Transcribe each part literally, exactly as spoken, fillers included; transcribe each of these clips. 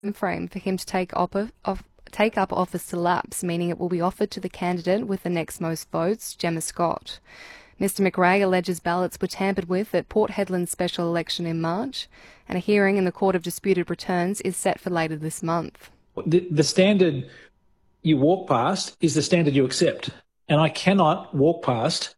frame for him to take up, off, take up office to lapse, meaning it will be offered to the candidate with the next most votes, Gemma Scott. Mister McRae alleges ballots were tampered with at Port Hedland's special election in March, and a hearing in the Court of Disputed Returns is set for later this month. The, the standard you walk past is the standard you accept, and I cannot walk past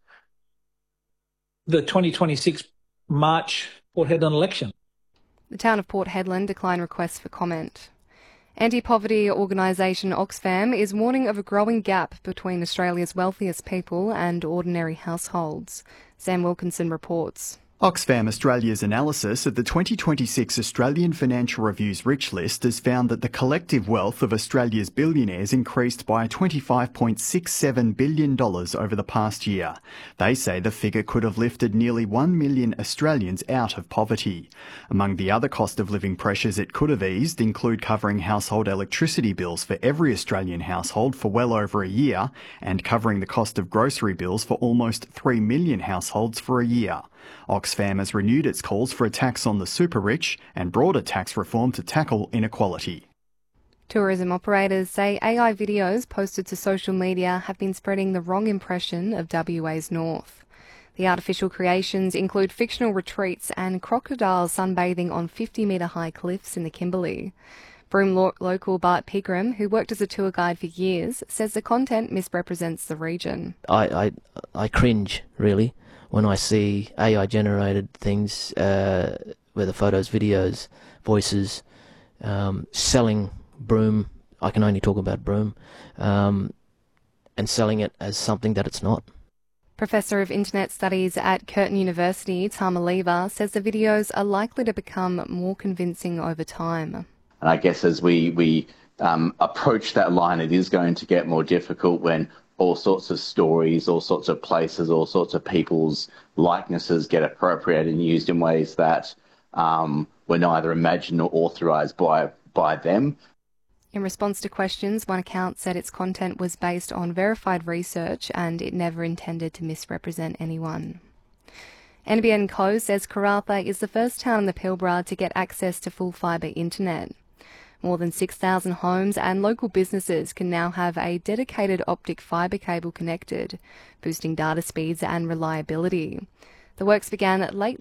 the twenty twenty-six March Port Hedland election. The town of Port Hedland declined requests for comment. Anti-poverty organisation Oxfam is warning of a growing gap between Australia's wealthiest people and ordinary households. Sam Wilkinson reports. Oxfam Australia's analysis of the twenty twenty-six Australian Financial Review's Rich List has found that the collective wealth of Australia's billionaires increased by twenty-five point six seven billion dollars over the past year. They say the figure could have lifted nearly one million Australians out of poverty. Among the other cost of living pressures it could have eased include covering household electricity bills for every Australian household for well over a year and covering the cost of grocery bills for almost three million households for a year. Oxfam has renewed its calls for a tax on the super-rich and broader tax reform to tackle inequality. Tourism operators say A I videos posted to social media have been spreading the wrong impression of W A's north. The artificial creations include fictional retreats and crocodiles sunbathing on fifty metre high cliffs in the Kimberley. Broome lo- local Bart Pigram, who worked as a tour guide for years, says the content misrepresents the region. I, I, I cringe, really, when I see A I-generated things, uh, whether photos, videos, voices, um, selling Broome, I can only talk about Broome, um, and selling it as something that it's not. Professor of Internet Studies at Curtin University, Tama Lever, says the videos are likely to become more convincing over time. And I guess as we, we um, approach that line, it is going to get more difficult when all sorts of stories, all sorts of places, all sorts of people's likenesses get appropriated and used in ways that um, were neither imagined nor authorised by, by them. In response to questions, one account said its content was based on verified research and it never intended to misrepresent anyone. N B N Co says Karratha is the first town in the Pilbara to get access to full fibre internet. More than six thousand homes and local businesses can now have a dedicated optic fibre cable connected, boosting data speeds and reliability. The works began late